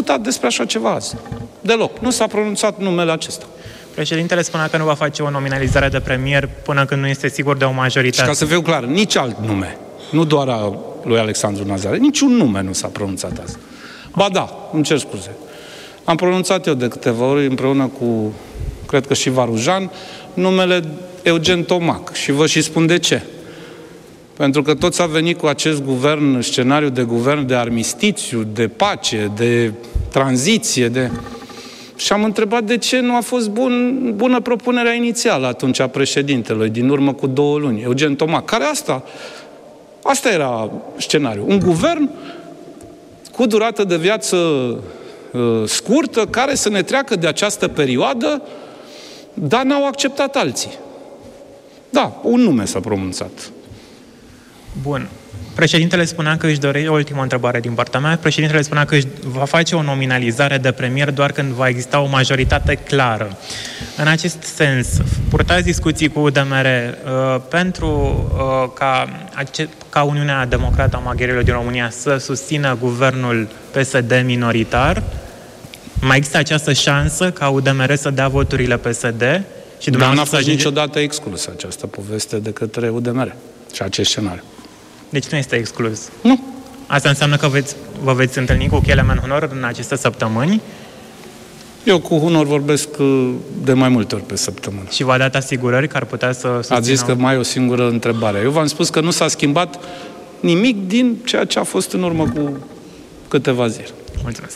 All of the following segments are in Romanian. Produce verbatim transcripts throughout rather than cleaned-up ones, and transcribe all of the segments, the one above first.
discutat despre așa ceva azi. Deloc. Nu s-a pronunțat numele acesta. Președintele spunea că nu va face o nominalizare de premier până când nu este sigur de o majoritate. Și ca să fiu clar, nici alt nume, nu doar a lui Alexandru Nazare, niciun nume nu s-a pronunțat azi. Ba da, îmi cer scuze. Am pronunțat eu de câteva ori împreună cu, cred că și Varujan, numele Eugen Tomac. Și vă și spun de ce. Pentru că toți a venit cu acest guvern, scenariu de guvern de armistițiu, de pace, de tranziție, de... Și am întrebat de ce nu a fost bun, bună propunerea inițială atunci a președintelui, din urmă cu două luni, Eugen Tomac, care asta, asta era scenariul. Un guvern cu durată de viață uh, scurtă, care să ne treacă de această perioadă, dar n-au acceptat alții. Da, un nume s-a pronunțat. Bun. Președintele spunea că își dorește, o ultimă întrebare din partea mea, președintele spunea că își va face o nominalizare de premier doar când va exista o majoritate clară. În acest sens, purtați discuții cu U D M R uh, pentru uh, ca, ca Uniunea Democrată a Maghiarilor din România să susțină guvernul P S D minoritar? Mai există această șansă ca U D M R să dea voturile P S D? Și Dar n-a fost niciodată exclusă această poveste de către U D M R și acest scenariu. Deci nu este exclus. Nu. Asta înseamnă că veți, vă veți întâlni cu Kelemen Hunor în aceste săptămâni? Eu cu Hunor vorbesc de mai multe ori pe săptămână. Și v-a dat asigurări că ar putea să susțină... Ați zis că mai e o singură întrebare. Eu v-am spus că nu s-a schimbat nimic din ceea ce a fost în urmă cu câteva zile. Mulțumesc.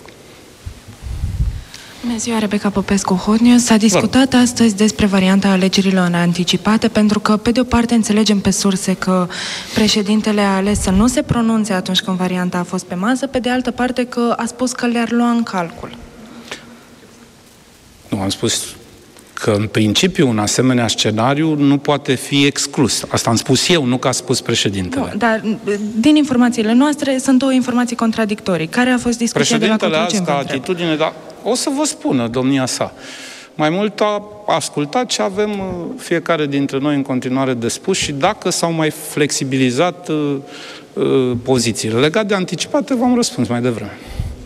Bună ziua, Rebecca Popescu, Hot News. S-a discutat Bun. astăzi despre varianta alegerilor anticipate, pentru că, pe de o parte, înțelegem pe surse că președintele a ales să nu se pronunțe atunci când varianta a fost pe masă, pe de altă parte că a spus că le-ar lua în calcul. Nu, am spus că, în principiu, un asemenea scenariu nu poate fi exclus. Asta am spus eu, nu că a spus președintele. Nu, dar din informațiile noastre sunt două informații contradictorii. Care a fost discuția de la Cotroceni? Președintele asta, atitudine, dar o să vă spună domnia sa. Mai mult a ascultat ce avem fiecare dintre noi în continuare de spus și dacă s-au mai flexibilizat uh, uh, pozițiile. Legat de anticipate, v-am răspuns mai devreme.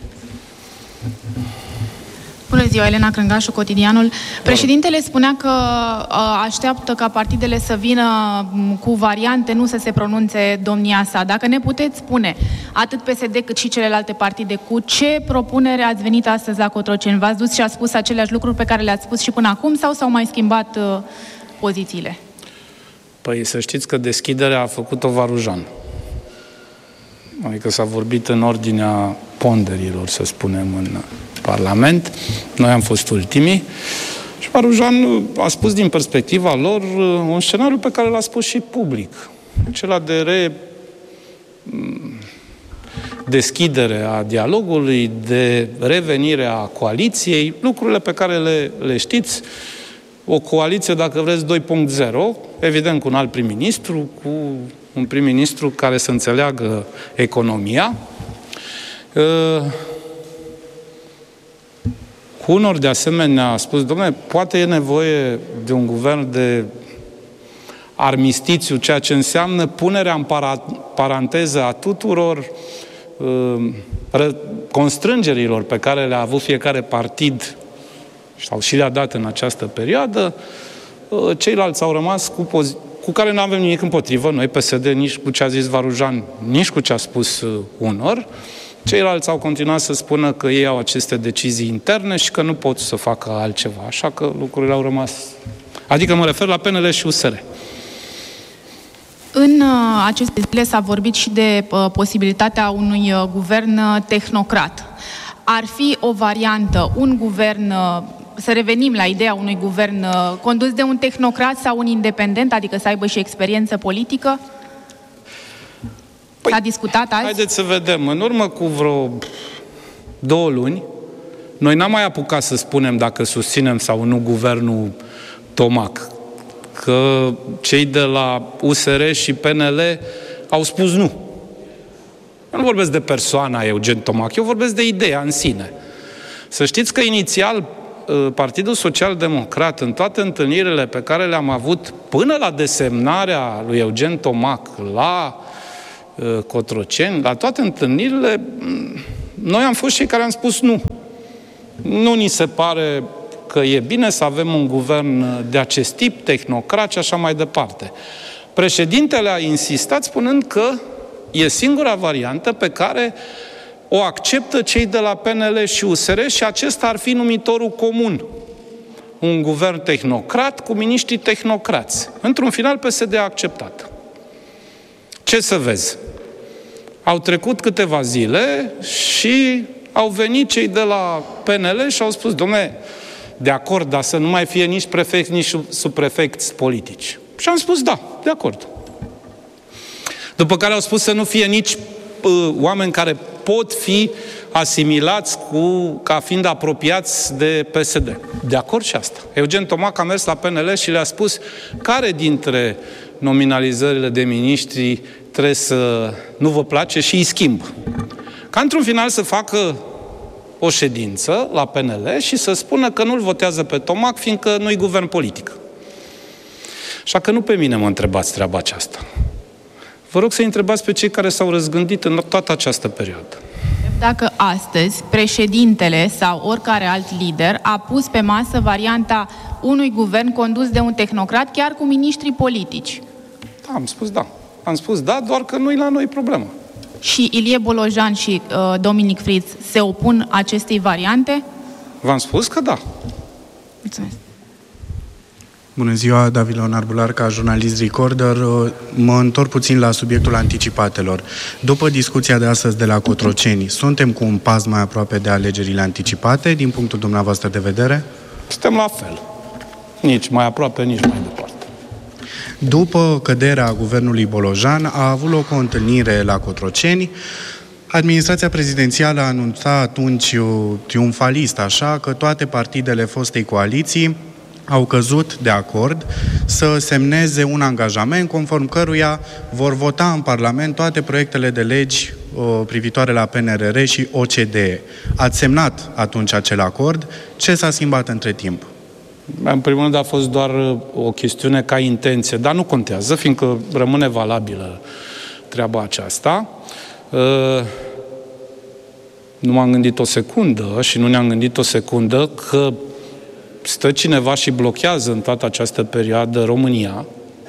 Bună ziua, Elena Crângașu, Cotidianul. Președintele spunea că așteaptă ca partidele să vină cu variante, nu să se pronunțe domnia sa. Dacă ne puteți spune, atât P S D cât și celelalte partide, cu ce propunere ați venit astăzi la Cotroceni? V-ați dus și ați spus aceleași lucruri pe care le-ați spus și până acum sau s-au mai schimbat uh, pozițiile? Păi să știți că deschiderea a făcut-o Varujan. Adică s-a vorbit în ordinea ponderilor, să spunem, în Parlament. Noi am fost ultimii. Și Varujan a spus din perspectiva lor un scenariu pe care l-a spus și public. Acela de re... deschidere a dialogului, de revenire a coaliției, lucrurile pe care le, le știți. O coaliție, dacă vreți, doi punct zero, evident cu un alt prim-ministru, cu un prim-ministru care să înțeleagă economia. Hunor, de asemenea, a spus, dom'le, poate e nevoie de un guvern de armistițiu, ceea ce înseamnă punerea în para- paranteză a tuturor uh, constrângerilor pe care le-a avut fiecare partid sau și le-a dat în această perioadă. Uh, ceilalți au rămas cu, pozi- cu care nu avem nimic împotrivă, noi P S D, nici cu ce a zis Varujan, nici cu ce a spus uh, Hunor. Ceilalți au continuat să spună că ei au aceste decizii interne și că nu pot să facă altceva. Așa că lucrurile au rămas... Adică mă refer la P N L și U S R. În uh, aceste zile s-a vorbit și de uh, posibilitatea unui uh, guvern uh, tehnocrat. Ar fi o variantă, un guvern, uh, să revenim la ideea unui guvern uh, condus de un tehnocrat sau un independent, adică să aibă și experiență politică? Păi, s-a discutat azi? Haideți să vedem. În urmă cu vreo două luni, noi n-am mai apucat să spunem dacă susținem sau nu guvernul Tomac. Că cei de la U S R și P N L au spus nu. Eu nu vorbesc de persoana Eugen Tomac, eu vorbesc de ideea în sine. Să știți că inițial Partidul Social-Democrat, în toate întâlnirile pe care le-am avut până la desemnarea lui Eugen Tomac la Cotroceni, la toate întâlnirile Noi am fost cei care am spus nu. Nu ni se pare că e bine să avem un guvern de acest tip, tehnocrat și așa mai departe. Președintele a insistat spunând că e singura variantă pe care o acceptă cei de la P N L și U S R și acesta ar fi numitorul comun. Un guvern tehnocrat cu miniștri tehnocrați. Într-un final, P S D a acceptat. Ce să vezi? Au trecut câteva zile și au venit cei de la P N L și au spus, dom'le, de acord, dar să nu mai fie nici prefecți, nici subprefecți politici. Și am spus, da, de acord. După care au spus să nu fie nici uh, oameni care pot fi asimilați cu, ca fiind apropiați de P S D. De acord și asta. Eugen Tomac a mers la P N L și le-a spus care dintre nominalizările de miniștri trebuie să nu vă place și îi schimb. Ca într-un final să facă o ședință la P N L și să spună că nu-l votează pe Tomac, fiindcă nu-i guvern politic. Așa că nu pe mine mă întrebați treaba aceasta. Vă rog să-i întrebați pe cei care s-au răzgândit în toată această perioadă. Dacă astăzi președintele sau oricare alt lider a pus pe masă varianta unui guvern condus de un tehnocrat, chiar cu miniștri politici. Da, am spus da. Am spus da, doar că nu-i la noi problemă. Și Ilie Bolojan și uh, Dominic Fritz se opun acestei variante? V-am spus că da. Mulțumesc. Bună ziua, David Leonard Bularca, jurnalist Recorder. Mă întorc puțin la subiectul anticipatelor. După discuția de astăzi de la Cotroceni, suntem cu un pas mai aproape de alegerile anticipate, din punctul dumneavoastră de vedere? Suntem la fel. Nici mai aproape, nici mai departe. După căderea guvernului Bolojan, a avut loc o întâlnire la Cotroceni. Administrația prezidențială a anunțat atunci triumfalist, așa, că toate partidele fostei coaliții au căzut de acord să semneze un angajament conform căruia vor vota în Parlament toate proiectele de legi uh, privitoare la P N R R și O C D E. Ați semnat atunci acel acord. Ce s-a schimbat între timp? În primul rând a fost doar o chestiune ca intenție, dar nu contează, fiindcă rămâne valabilă treaba aceasta. Uh, nu m-am gândit o secundă și nu ne-am gândit o secundă că stă cineva și blochează în toată această perioadă România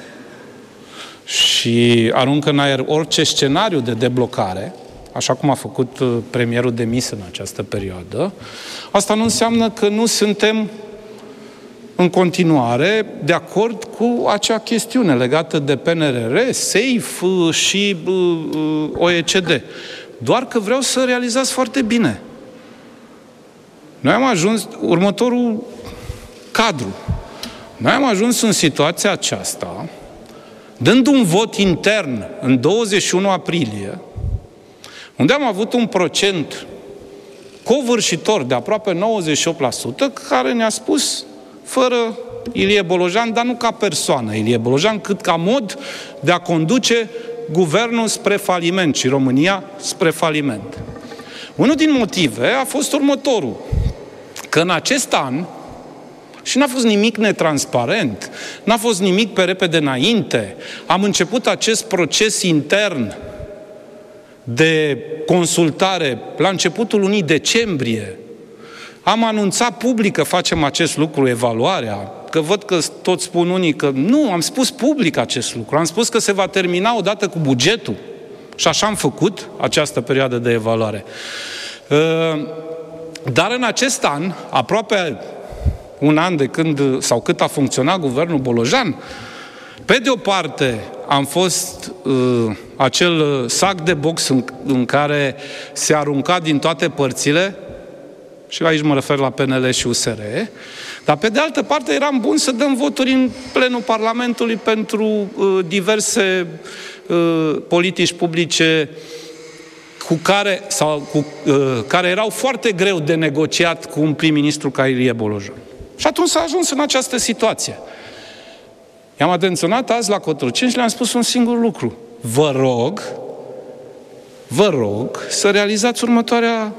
și aruncă în aer orice scenariu de deblocare, așa cum a făcut premierul demis în această perioadă. Asta nu înseamnă că nu suntem în continuare de acord cu acea chestiune legată de P N R R, SAFE și O E C D. Doar că vreau să realizați foarte bine. Noi am ajuns, următorul cadru. Noi am ajuns în situația aceasta, dând un vot intern în douăzeci și unu aprilie, unde am avut un procent covârșitor de aproape nouăzeci și opt la sută, care ne-a spus, fără Ilie Bolojan, dar nu ca persoană Ilie Bolojan, cât ca mod de a conduce guvernul spre faliment și România spre faliment. Unul din motive a fost următorul, că în acest an, și n-a fost nimic netransparent, n-a fost nimic pe repede înainte, am început acest proces intern de consultare la începutul lunii decembrie. Am anunțat public că facem acest lucru, evaluarea, că văd că toți spun unii că nu, am spus public acest lucru, am spus că se va termina odată cu bugetul și așa am făcut această perioadă de evaluare. Dar în acest an, aproape un an de când sau cât a funcționat guvernul Bolojan, pe de o parte am fost uh, acel sac de box în, în care se arunca din toate părțile, și aici mă refer la P N L și U S R, dar pe de altă parte eram bun să dăm voturi în plenul Parlamentului pentru uh, diverse uh, politici publice cu care, sau, cu, uh, care erau foarte greu de negociat cu un prim-ministru ca Ilie Bolojan. Și atunci s-a ajuns în această situație. I-am atenționat azi la Cotroceni și le-am spus un singur lucru. Vă rog, vă rog să realizați următoarea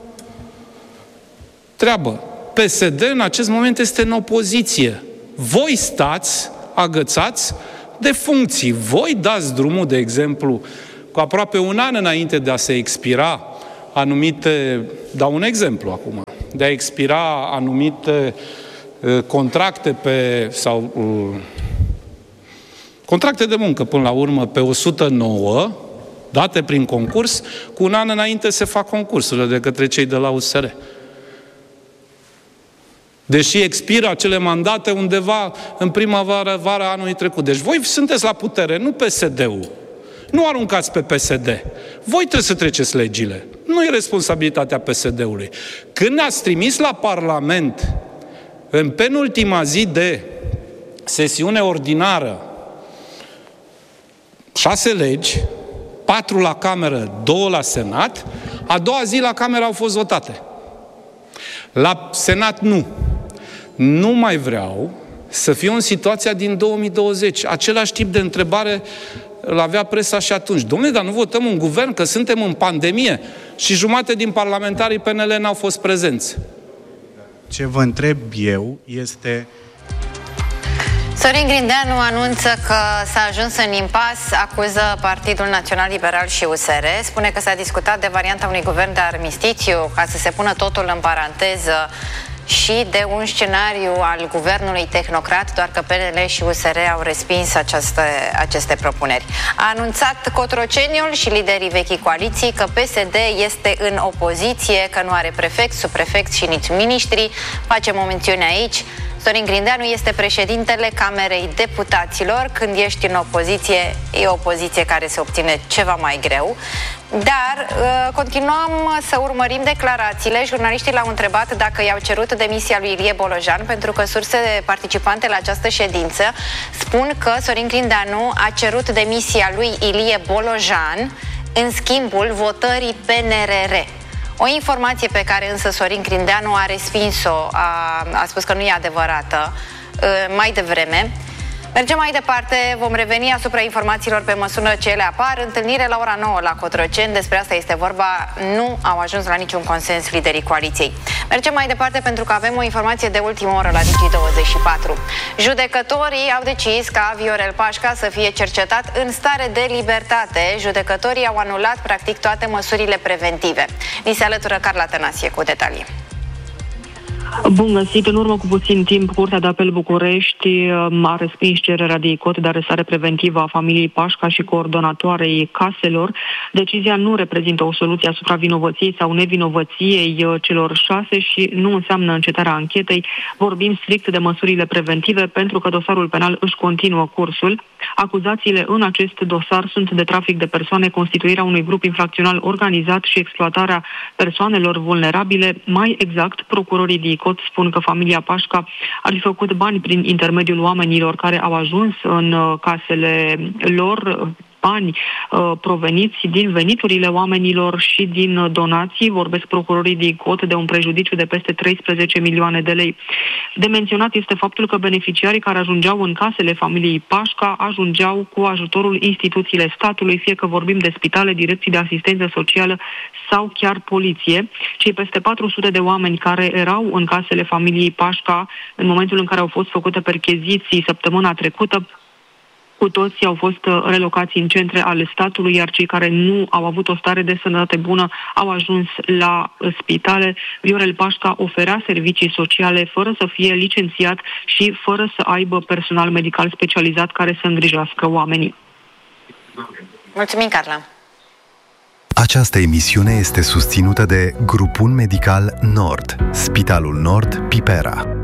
treabă. P S D în acest moment este în opoziție. Voi stați agățați de funcții. Voi dați drumul, de exemplu, cu aproape un an înainte de a se expira anumite, dau un exemplu acum, de a expira anumite uh, contracte pe, sau uh, contracte de muncă până la urmă pe o sută nouă, date prin concurs, cu un an înainte se fac concursurile de către cei de la U S R. Deși expiră acele mandate undeva în primăvară, vara anului trecut. Deci voi sunteți la putere, nu P S D-ul. Nu aruncați pe P S D. Voi trebuie să treceți legile. Nu e responsabilitatea P S D-ului. Când ați trimis la Parlament, în penultima zi de sesiune ordinară, șase legi, patru la Cameră, două la Senat, a doua zi la Cameră au fost votate. La Senat nu. Nu mai vreau să fiu în situația din două mii douăzeci. Același tip de întrebare îl avea presa și atunci. Dom'le, dar nu votăm un guvern, că suntem în pandemie și jumate din parlamentarii P N L n-au fost prezenți. Ce vă întreb eu este... Sorin Grindeanu anunță că s-a ajuns în impas, acuză Partidul Național Liberal și U S R, spune că s-a discutat de varianta unui guvern de armistițiu, ca să se pună totul în paranteză, și de un scenariu al guvernului tehnocrat, doar că P N L și U S R au respins aceste, aceste propuneri. A anunțat Cotroceniul și liderii vechii coaliții că P S D este în opoziție, că nu are prefect, subprefect și nici miniștri. Facem o mențiune aici. Sorin Grindeanu este președintele Camerei Deputaților. Când ești în opoziție, e o opoziție care se obține ceva mai greu. Dar continuăm să urmărim declarațiile. Jurnaliștii l-au întrebat dacă i-au cerut demisia lui Ilie Bolojan, pentru că surse participante la această ședință spun că Sorin Grindeanu a cerut demisia lui Ilie Bolojan în schimbul votării P N R R. O informație pe care însă Sorin Grindeanu a respins-o, a, a spus că nu e adevărată mai devreme. Mergem mai departe, vom reveni asupra informațiilor pe măsură ce ele apar. Întâlnire la ora nouă la Cotroceni, despre asta este vorba, nu au ajuns la niciun consens liderii coaliției. Mergem mai departe pentru că avem o informație de ultimă oră la Digi douăzeci și patru. Judecătorii au decis ca Viorel Pașca să fie cercetat în stare de libertate. Judecătorii au anulat practic toate măsurile preventive. Ni se alătură Carla Tănasie cu detalii. Bun găsit! În urmă cu puțin timp, Curtea de Apel București a respins cererea de icot de arestare preventivă a familiei Pașca și coordonatoarei caselor. Decizia nu reprezintă o soluție asupra vinovăției sau nevinovăției celor șase și nu înseamnă încetarea anchetei. Vorbim strict de măsurile preventive pentru că dosarul penal își continuă cursul. Acuzațiile în acest dosar sunt de trafic de persoane, constituirea unui grup infracțional organizat și exploatarea persoanelor vulnerabile. Mai exact, procurorii de icot spun că familia Pașca ar fi făcut bani prin intermediul oamenilor care au ajuns în casele lor, bani uh, proveniți din veniturile oamenilor și din donații. Vorbesc procurorii de icot de un prejudiciu de peste treisprezece milioane de lei. De menționat este faptul că beneficiarii care ajungeau în casele familiei Pașca ajungeau cu ajutorul instituțiile statului, fie că vorbim de spitale, direcții de asistență socială sau chiar poliție. Cei peste patru sute de oameni care erau în casele familiei Pașca în momentul în care au fost făcute percheziții săptămâna trecută, cu toții au fost relocați în centre ale statului, iar cei care nu au avut o stare de sănătate bună au ajuns la spitale. Viorel Pașca oferea servicii sociale fără să fie licențiat și fără să aibă personal medical specializat care să îngrijească oamenii. Mulțumim, Carla! Această emisiune este susținută de Grupul Medical Nord, Spitalul Nord Pipera.